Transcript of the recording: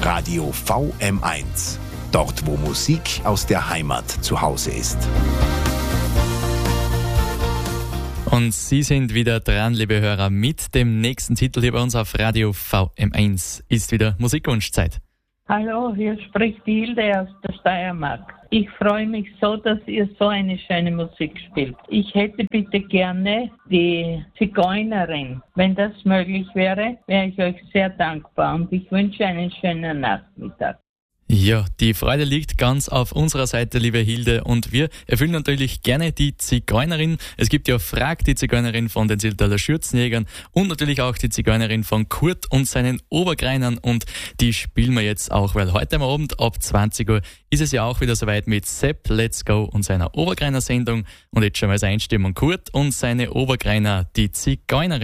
Radio VM1. Dort, wo Musik aus der Heimat zu Hause ist. Und Sie sind wieder dran, liebe Hörer, mit dem nächsten Titel hier bei uns auf Radio VM1. Ist wieder Musikwunschzeit. Hallo, hier spricht die Hilde aus der Steiermark. Ich freue mich so, dass ihr so eine schöne Musik spielt. Ich hätte bitte gerne die Zigeunerin. Wenn das möglich wäre, wäre ich euch sehr dankbar und ich wünsche einen schönen Nachmittag. Ja, die Freude liegt ganz auf unserer Seite, liebe Hilde, und wir erfüllen natürlich gerne die Zigeunerin. Es gibt ja Frag die Zigeunerin von den Zillertaler Schürzenjägern und natürlich auch die Zigeunerin von Kurt und seinen Obergreinern, und die spielen wir jetzt auch, weil heute am Abend ab 20 Uhr ist es ja auch wieder soweit mit Sepp Let's Go und seiner Obergreiner Sendung, und jetzt schon mal als Einstimmung Kurt und seine Obergreiner, die Zigeunerin.